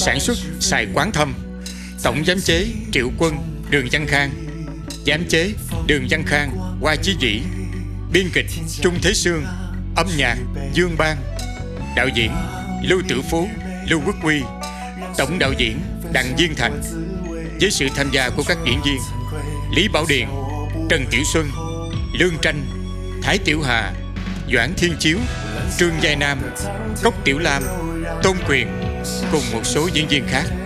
Sản xuất Sài Quán Thâm. Tổng giám chế Triệu Quân, Đường Văn Khang. Giám chế Đường Văn Khang, Hoa Chí Vĩ. Biên kịch Trung Thế Sương. Âm nhạc Dương Bang. Đạo diễn Lưu Tử Phú, Lưu Quốc Huy. Tổng đạo diễn Đặng Viên Thành. Với sự tham gia của các diễn viên Lý Bảo Điền, Trần Tiểu Xuân, Lương Tranh, Thái Tiểu Hà, Doãn Thiên Chiếu, Trương Giai Nam, Cốc Tiểu Lam, Tôn Quyền cùng một số diễn viên khác.